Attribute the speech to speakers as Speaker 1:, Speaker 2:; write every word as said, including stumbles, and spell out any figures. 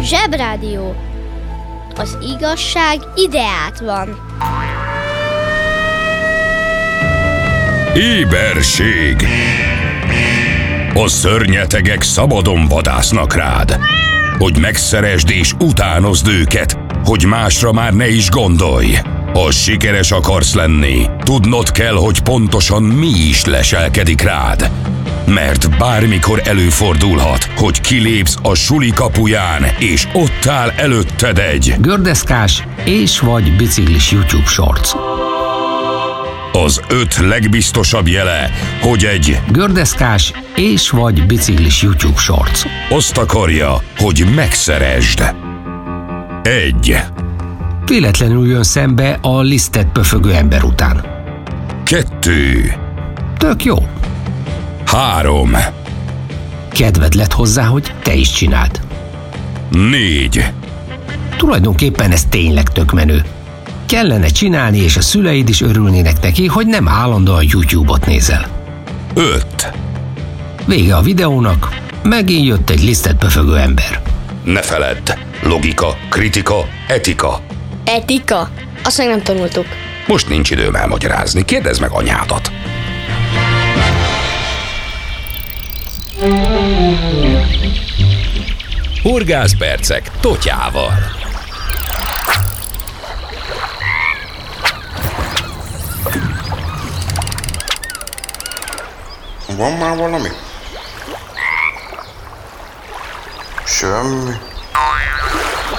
Speaker 1: Zsebrádió. Az igazság ideát van.
Speaker 2: Éberség. A szörnyetegek szabadon vadásznak rád, hogy megszeresd és utánozd őket, hogy másra már ne is gondolj. Ha sikeres akarsz lenni, tudnod kell, hogy pontosan mi is leselkedik rád. Mert bármikor előfordulhat, hogy kilépsz a suli kapuján, és ott áll előtted egy
Speaker 3: gördeszkás és vagy biciklis YouTube Shorts.
Speaker 2: Az öt legbiztosabb jele, hogy egy
Speaker 3: gördeszkás és vagy biciklis YouTube Shorts
Speaker 2: azt akarja, hogy megszeresd. Egy.
Speaker 3: Véletlenül jön szembe a lisztet pöfögő ember után.
Speaker 2: Kettő.
Speaker 3: Tök jó.
Speaker 2: Három.
Speaker 3: Kedved lett hozzá, hogy te is csináld.
Speaker 2: Négy.
Speaker 3: Tulajdonképpen ez tényleg tök menő. Kellene csinálni, és a szüleid is örülnének neki, hogy nem állandóan YouTube-ot nézel.
Speaker 2: Öt.
Speaker 3: Vége a videónak, megint jött egy lisztet pöfögő ember.
Speaker 2: Ne feledd, logika, kritika, etika.
Speaker 1: Etika? Azt meg nem tanultuk.
Speaker 2: Most nincs időm elmagyarázni, kérdezd meg anyádat. Horgászpercek Totyával.
Speaker 4: Van már valami? Semmi.